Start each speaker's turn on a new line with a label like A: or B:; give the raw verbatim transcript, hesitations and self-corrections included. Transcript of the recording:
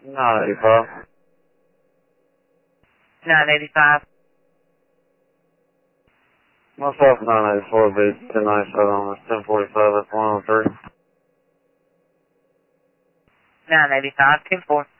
A: nine eighty-five.
B: nine eighty-five.
A: Myself, nine eighty-four, be ten ninety-seven on this ten forty-five, that's one oh three.
B: nine eighty-five, ten four.